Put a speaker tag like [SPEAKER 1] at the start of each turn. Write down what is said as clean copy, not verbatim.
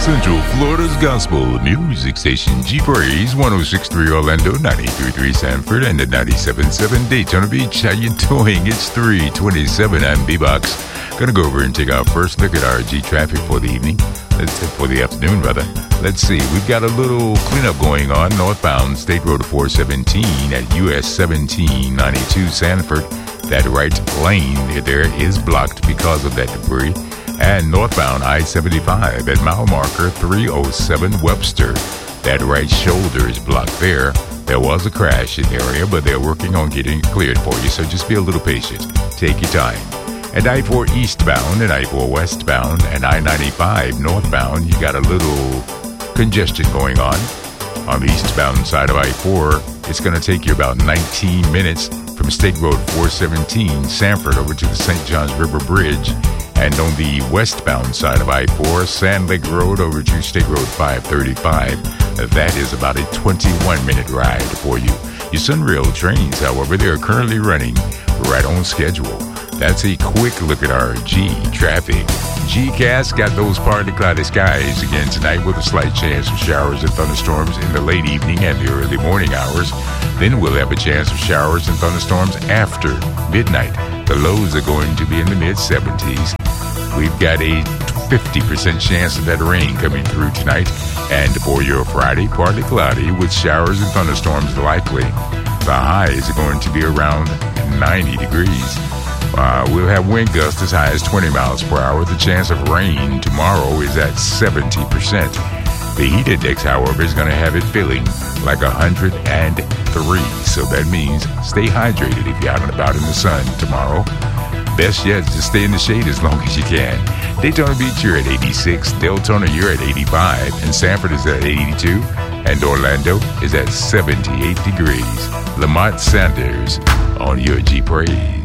[SPEAKER 1] Central Florida's gospel music station, G-Praise, 106.3 Orlando, 93.3 Sanford, and the 97.7 Daytona Beach. How you doing? It's 3:27. I'm B-Box. Gonna go over and take our first look at our G traffic for the evening. For the afternoon, rather. Let's see. We've got a little cleanup going on northbound State Road 417 at US 1792 Sanford. That right lane there is blocked because of that debris. And northbound I-75 at mile marker 307 Webster. That right shoulder is blocked there. There was a crash in the area, but they're working on getting it cleared for you, so just be a little patient. Take your time. At I-4 eastbound and I-4 westbound and I-95 northbound, you got a little congestion going on. On the eastbound side of I-4, it's going to take you about 19 minutes from State Road 417 Sanford over to the St. Johns River Bridge. And on the westbound side of I-4, Sand Lake Road over to State Road 535, that is about a 21-minute ride for you. Your Sunrail trains, however, they are currently running right on schedule. That's a quick look at our G traffic. G-Cast got those partly cloudy skies again tonight with a slight chance of showers and thunderstorms in the late evening and the early morning hours. Then we'll have a chance of showers and thunderstorms after midnight. The lows are going to be in the mid-70s. We've got a 50% chance of that rain coming through tonight. And for your Friday, partly cloudy with showers and thunderstorms likely. The highs are going to be around 90 degrees. We'll have wind gusts as high as 20 miles per hour. The chance of rain tomorrow is at 70%. The heat index, however, is going to have it feeling like 103. So that means stay hydrated if you're out and about in the sun tomorrow. Best yet, just stay in the shade as long as you can. Daytona Beach, you're at 86. Deltona, you're at 85. And Sanford is at 82. And Orlando is at 78 degrees. Lamont Sanders on your G-Praise.